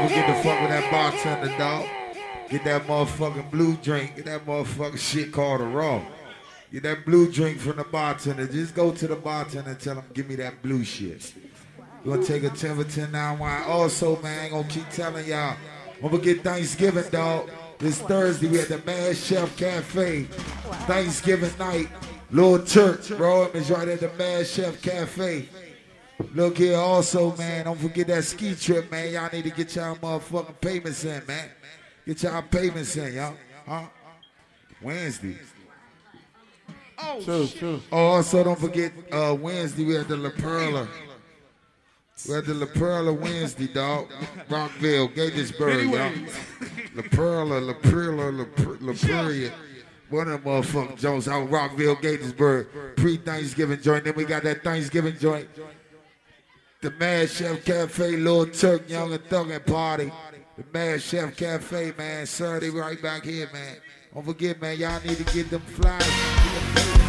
Don't forget to fuck with that bartender, dog. Get that motherfucking blue drink. Get that motherfucking shit called a raw. Get that blue drink from the bartender. Just go to the bartender and tell him, give me that blue shit. We're gonna take a 10 for 10 9 wine. Also, man, I ain't gonna keep telling y'all. Don't forget Thanksgiving, dog. This Thursday, we at the Mad Chef Cafe. Thanksgiving night. Little Church, bro. It's right at the Mad Chef Cafe. Look here also, man. Don't forget that ski trip, man. Y'all need to get y'all motherfucking payments in, man. Get y'all payments in, y'all. Huh? Wednesday. Oh, True. Oh, also don't forget Wednesday we at the La Perla. We're at the La Perla Wednesday, dog. Rockville, Gatesburg, y'all. La Perla. One of them motherfucking Jones out Rockville, Gatesburg. Pre-Thanksgiving joint. Then we got that Thanksgiving joint. The Mad Chef Cafe, Little Turk, Young and Thuggin' Party. The Mad Chef Cafe, man. Saturday right back here, man. Don't forget, man, y'all need to get them flyers.